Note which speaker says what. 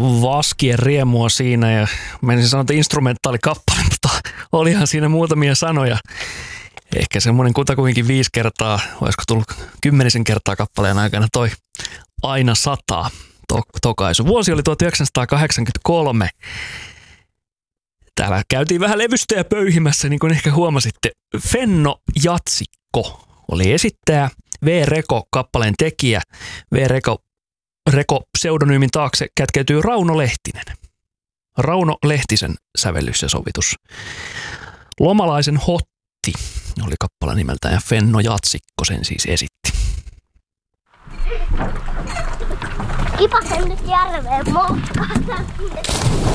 Speaker 1: vaskien riemua siinä ja menisin sanoa, että instrumentaalikappale, mutta olihan siinä muutamia sanoja. Ehkä semmoinen kutakuinkin 5 kertaa, olisiko tullut 10 kertaa kappaleen aikana toi Aina sataa tokaisu. Vuosi oli 1983. Täällä käytiin vähän levystä levystöjä niin kuin ehkä huomasitte. Fenno Jatsikko oli esittäjä, V. Reko kappaleen tekijä. V. Reko pseudonyymin taakse kätkeytyy Rauno Lehtinen. Rauno Lehtisen sävellys ja sovitus. Lomalaisen Hotti oli kappale nimeltään ja Fenno Jatsikko sen siis esitti.
Speaker 2: Kipasen nyt järveen moukkaan.